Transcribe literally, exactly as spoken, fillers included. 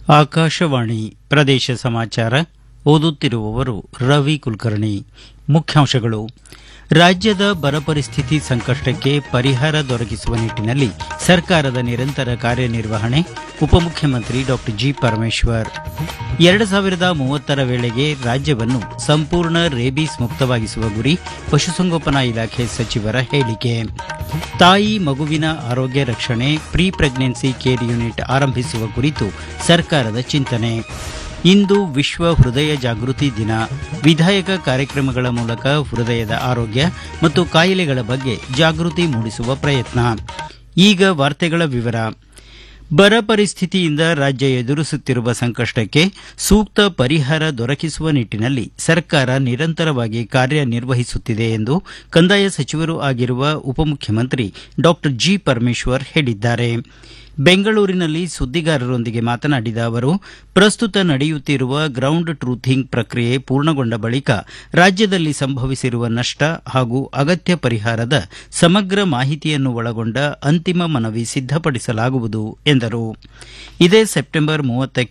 ಆಕಾಶವಾಣಿ ಪ್ರದೇಶ ಸಮಾಚಾರ ಓದುತ್ತಿರುವವರು ರವಿ ಕುಲಕರ್ಣಿ. ಮುಖ್ಯಾಂಶಗಳು: ರಾಜ್ಯದ ಬರ ಪರಿಸ್ಥಿತಿ ಸಂಕಷ್ಟಕ್ಕೆ ಪರಿಹಾರ ದೊರಕಿಸುವ ನಿಟ್ಟಿನಲ್ಲಿ ಸರ್ಕಾರದ ನಿರಂತರ ಕಾರ್ಯನಿರ್ವಹಣೆ. ಉಪಮುಖ್ಯಮಂತ್ರಿ ಡಾ ಜಿ ಪರಮೇಶ್ವರ್. ಎರಡು ಸಾವಿರದ ಮೂವತ್ತರ ವೇಳೆಗೆ ರಾಜ್ಯವನ್ನು ಸಂಪೂರ್ಣ ರೇಬೀಸ್ ಮುಕ್ತವಾಗಿಸುವ ಗುರಿ. ಪಶುಸಂಗೋಪನಾ ಇಲಾಖೆ ಸಚಿವರ ಹೇಳಿಕೆ. ತಾಯಿ ಮಗುವಿನ ಆರೋಗ್ಯ ರಕ್ಷಣೆ ಪ್ರೀ ಪ್ರೆಗ್ನೆನ್ಸಿ ಕೇರ್ ಯೂನಿಟ್ ಆರಂಭಿಸುವ ಕುರಿತು ಸರ್ಕಾರದ ಚಿಂತನೆ. ಇಂದು ವಿಶ್ವ ಹೃದಯ ಜಾಗೃತಿ ದಿನ. ವಿಧಾಯಕ ಕಾರ್ಯಕ್ರಮಗಳ ಮೂಲಕ ಹೃದಯದ ಆರೋಗ್ಯ ಮತ್ತು ಕಾಯಿಲೆಗಳ ಬಗ್ಗೆ ಜಾಗೃತಿ ಮೂಡಿಸುವ ಪ್ರಯತ್ನ. ಈಗ ವಾರ್ತೆಗಳ ವಿವರ. ಬರ ಪರಿಸ್ಥಿತಿಯಿಂದ ರಾಜ್ಯ ಎದುರಿಸುತ್ತಿರುವ ಸಂಕಷ್ಟಕ್ಕೆ ಸೂಕ್ತ ಪರಿಹಾರ ದೊರಕಿಸುವ ನಿಟ್ಟಿನಲ್ಲಿ ಸರ್ಕಾರ ನಿರಂತರವಾಗಿ ಕಾರ್ಯನಿರ್ವಹಿಸುತ್ತಿದೆ ಎಂದು ಕಂದಾಯ ಸಚಿವರೂ ಆಗಿರುವ ಉಪಮುಖ್ಯಮಂತ್ರಿ ಡಾ ಜಿ ಪರಮೇಶ್ವರ್ ಹೇಳಿದ್ದಾರೆ. ಬೆಂಗಳೂರಿನಲ್ಲಿ ಸುದ್ದಿಗಾರರೊಂದಿಗೆ ಮಾತನಾಡಿದ ಅವರು, ಪ್ರಸ್ತುತ ನಡೆಯುತ್ತಿರುವ ಗ್ರೌಂಡ್ ಟ್ರೂಥಿಂಗ್ ಪ್ರಕ್ರಿಯೆ ಪೂರ್ಣಗೊಂಡ ಬಳಿಕ ರಾಜ್ಯದಲ್ಲಿ ಸಂಭವಿಸಿರುವ ನಷ್ಟ ಹಾಗೂ ಅಗತ್ಯ ಪರಿಹಾರದ ಸಮಗ್ರ ಮಾಹಿತಿಯನ್ನು ಒಳಗೊಂಡ ಅಂತಿಮ ಮನವಿ ಸಿದ್ದಪಡಿಸಲಾಗುವುದು ಎಂದರು. ಇದೇ ಸೆಪ್ಟೆಂಬರ್ ಮೂವತ್ತಕ್ಕೆ